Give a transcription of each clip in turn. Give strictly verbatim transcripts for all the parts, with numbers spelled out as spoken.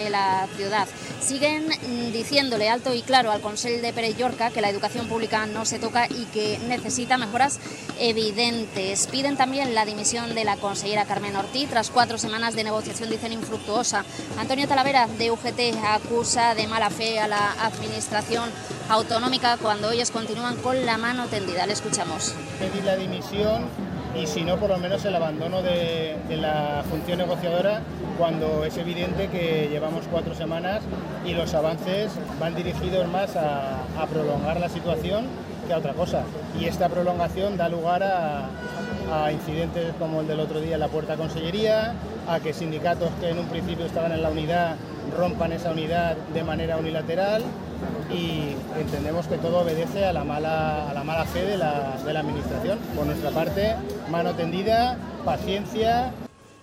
de la ciudad. Siguen diciéndole alto y claro al Consell de Pere Llorca que la educación pública no se toca y que necesita mejoras evidentes. Piden también la dimisión de la consellera Carmen Ortiz tras cuatro semanas de negociación, dicen, infructuosa. Antonio Talavera, de U G T, acusa de mala fe a la administración autonómica cuando ellos continúan con la mano tendida. Le escuchamos. Pedir la dimisión y si no, por lo menos el abandono de, de la función negociadora, cuando es evidente que llevamos cuatro semanas y los avances van dirigidos más a, a prolongar la situación que a otra cosa. Y esta prolongación da lugar a, a incidentes como el del otro día en la Puerta Consellería, a que sindicatos que en un principio estaban en la unidad rompan esa unidad de manera unilateral, y entendemos que todo obedece a la mala, a la mala fe de la, de la administración. Por nuestra parte, mano tendida, paciencia.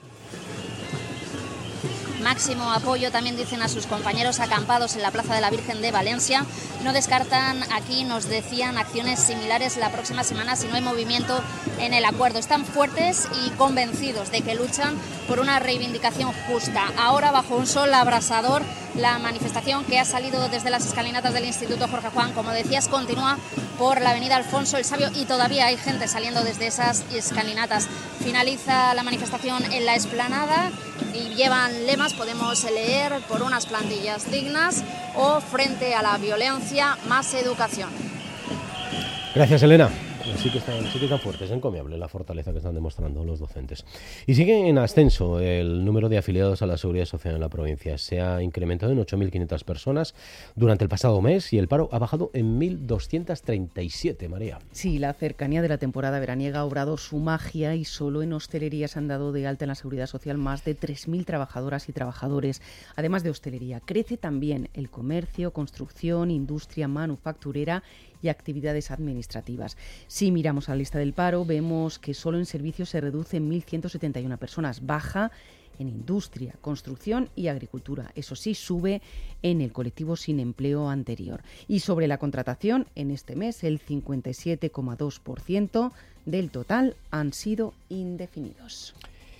Máximo apoyo también dicen a sus compañeros acampados en la Plaza de la Virgen de Valencia. No descartan aquí, nos decían, acciones similares la próxima semana si no hay movimiento en el acuerdo. Están fuertes y convencidos de que luchan por una reivindicación justa. Ahora, bajo un sol abrasador, la manifestación que ha salido desde las escalinatas del Instituto Jorge Juan, como decías, continúa por la avenida Alfonso el Sabio y todavía hay gente saliendo desde esas escalinatas. Finaliza la manifestación en la explanada y llevan lemas, podemos leer, por unas plantillas dignas o frente a la violencia, más educación. Gracias, Elena. Sí que, están, sí que están fuertes, es encomiable la fortaleza que están demostrando los docentes. Y sigue en ascenso el número de afiliados a la Seguridad Social en la provincia. Se ha incrementado en ocho mil quinientas personas durante el pasado mes y el paro ha bajado en mil doscientos treinta y siete, María. Sí, la cercanía de la temporada veraniega ha obrado su magia y solo en hostelería se han dado de alta en la Seguridad Social más de tres mil trabajadoras y trabajadores. Además de hostelería, crece también el comercio, construcción, industria manufacturera y actividades administrativas. Si miramos a la lista del paro, vemos que solo en servicios se reduce en mil ciento setenta y una personas, baja en industria, construcción y agricultura. Eso sí, sube en el colectivo sin empleo anterior. Y sobre la contratación, en este mes el cincuenta y siete coma dos por ciento del total han sido indefinidos.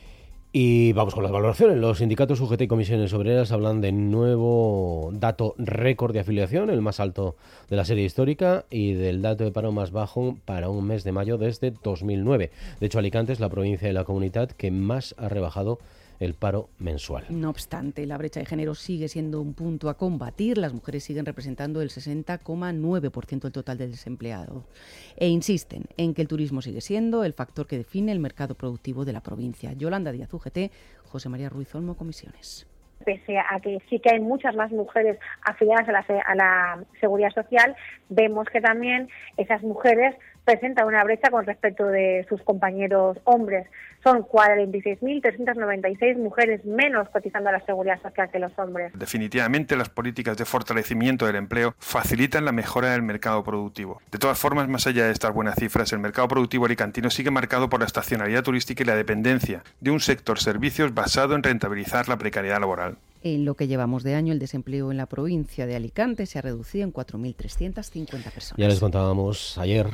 Y vamos con las valoraciones. Los sindicatos U G T y comisiones obreras hablan de nuevo dato récord de afiliación, el más alto de la serie histórica, y del dato de paro más bajo para un mes de mayo desde dos mil nueve. De hecho, Alicante es la provincia de la comunidad que más ha rebajado el paro mensual. No obstante, la brecha de género sigue siendo un punto a combatir. Las mujeres siguen representando el sesenta coma nueve por ciento del total del desempleado e insisten en que el turismo sigue siendo el factor que define el mercado productivo de la provincia. Yolanda Díaz, U G T, José María Ruiz Olmo, Comisiones. Pese a que sí que hay muchas más mujeres afiliadas a la, a la Seguridad Social, vemos que también esas mujeres presentan una brecha con respecto de sus compañeros hombres. Son cuarenta y seis mil trescientas noventa y seis mujeres menos cotizando a la Seguridad Social que los hombres. Definitivamente las políticas de fortalecimiento del empleo facilitan la mejora del mercado productivo. De todas formas, más allá de estas buenas cifras, el mercado productivo alicantino sigue marcado por la estacionalidad turística y la dependencia de un sector servicios basado en rentabilizar la precariedad laboral. En lo que llevamos de año, el desempleo en la provincia de Alicante se ha reducido en cuatro mil trescientas cincuenta personas. Ya les contábamos ayer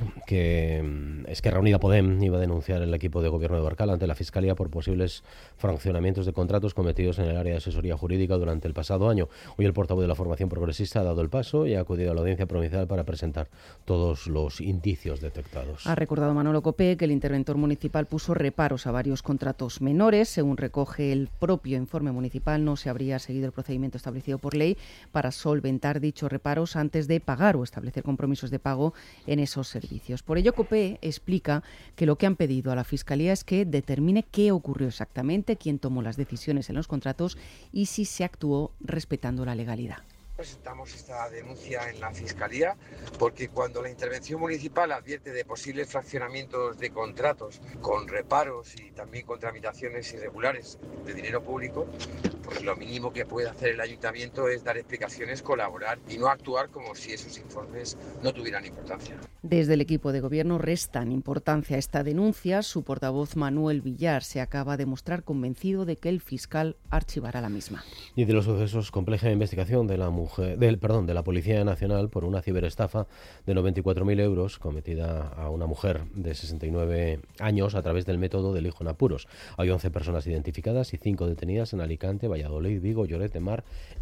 que Esquerra Unida Podem iba a denunciar el equipo de gobierno de Barcal ante la Fiscalía por posibles fraccionamientos de contratos cometidos en el área de asesoría jurídica durante el pasado año. Hoy el portavoz de la formación progresista ha dado el paso y ha acudido a la audiencia provincial para presentar todos los indicios detectados. Ha recordado Manolo Copé que el interventor municipal puso reparos a varios contratos menores. Según recoge el propio informe municipal, no se habría seguido el procedimiento establecido por ley para solventar dichos reparos antes de pagar o establecer compromisos de pago en esos servicios. Por ello, Copé explica que lo que han pedido a la Fiscalía es que determine qué ocurrió exactamente, quién tomó las decisiones en los contratos y si se actuó respetando la legalidad. Presentamos esta denuncia en la Fiscalía porque cuando la intervención municipal advierte de posibles fraccionamientos de contratos con reparos y también con tramitaciones irregulares de dinero público, pues lo mínimo que puede hacer el ayuntamiento es dar explicaciones, colaborar y no actuar como si esos informes no tuvieran importancia. Desde el equipo de gobierno restan importancia a esta denuncia. Su portavoz Manuel Villar se acaba de mostrar convencido de que el fiscal archivará la misma. Y de los sucesos, compleja investigación de la mujer mujer, del, perdón, de la Policía Nacional por una ciberestafa de noventa y cuatro mil euros cometida a una mujer de sesenta y nueve años a través del método del hijo en apuros. Hay once personas identificadas y cinco detenidas en Alicante, Valladolid, Vigo, Lloret de Mar